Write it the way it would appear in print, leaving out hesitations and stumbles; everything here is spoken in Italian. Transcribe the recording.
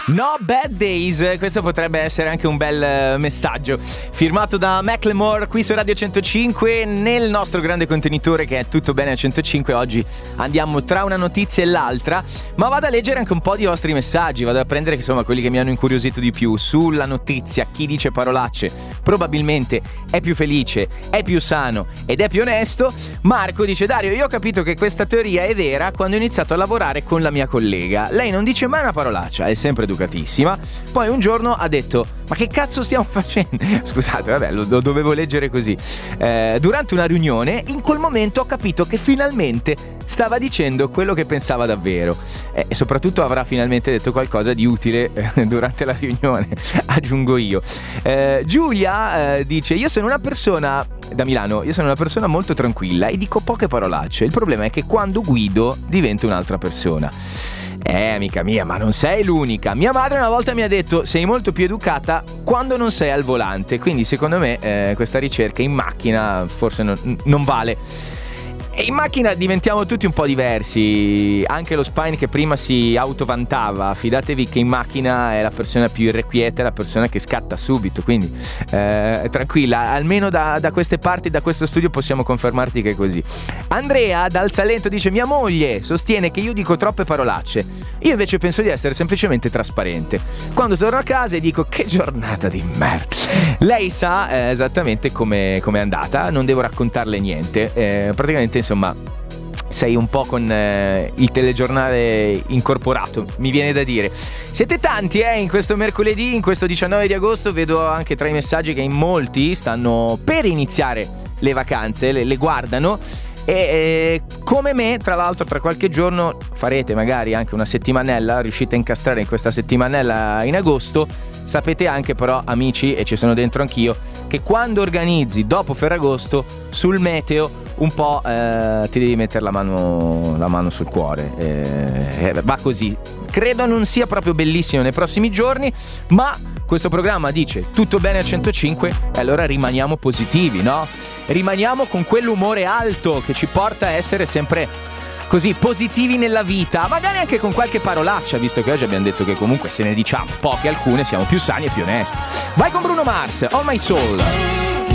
No bad days, questo potrebbe essere anche un bel messaggio. Firmato da Macklemore qui su Radio 105, nel nostro grande contenitore che è Tutto Bene a 105. Oggi andiamo tra una notizia e l'altra, ma vado a leggere anche un po' di vostri messaggi. Vado a prendere insomma quelli che mi hanno incuriosito di più sulla notizia. Chi dice parolacce probabilmente è più felice, è più sano ed è più onesto. Marco dice: Dario, io ho capito che questa teoria è vera quando ho iniziato a lavorare con la mia collega. Lei non dice mai una parolaccia, è sempre educatissima. Poi un giorno ha detto: ma che cazzo stiamo facendo? Scusate, vabbè, lo dovevo leggere così. Durante una riunione, in quel momento ho capito che finalmente stava dicendo quello che pensava davvero, e soprattutto avrà finalmente detto qualcosa di utile durante la riunione, aggiungo io. Giulia dice: io sono una persona da Milano, io sono una persona molto tranquilla e dico poche parolacce. Il problema è che quando guido divento un'altra persona. Amica mia, ma non sei l'unica. Mia madre una volta mi ha detto: sei molto più educata quando non sei al volante. Quindi secondo me questa ricerca in macchina forse non vale. E in macchina diventiamo tutti un po' diversi. Anche lo Spine che prima si autovantava, fidatevi che in macchina è la persona più irrequieta, è la persona che scatta subito. Quindi tranquilla, almeno da queste parti, da questo studio possiamo confermarti che è così. Andrea dal Salento dice: mia moglie sostiene che io dico troppe parolacce. Io invece penso di essere semplicemente trasparente. Quando torno a casa e dico: che giornata di merda, lei sa esattamente come è andata, non devo raccontarle niente. Praticamente insomma sei un po' con il telegiornale incorporato, mi viene da dire. Siete tanti in questo mercoledì, in questo 19 di agosto. Vedo anche tra i messaggi che in molti stanno per iniziare le vacanze, le guardano. E come me, tra l'altro, tra qualche giorno farete magari anche una settimanella, riuscite a incastrare in questa settimanella in agosto. Sapete anche però, amici, e ci sono dentro anch'io, che quando organizzi dopo Ferragosto sul meteo un po' ti devi mettere la mano sul cuore, va così. Credo non sia proprio bellissimo nei prossimi giorni, ma questo programma dice tutto bene a 105 e allora rimaniamo positivi, no? Rimaniamo con quell'umore alto che ci porta a essere sempre così positivi nella vita, magari anche con qualche parolaccia, visto che oggi abbiamo detto che comunque se ne diciamo poche, alcune siamo più sani e più onesti. Vai con Bruno Mars, All My Soul.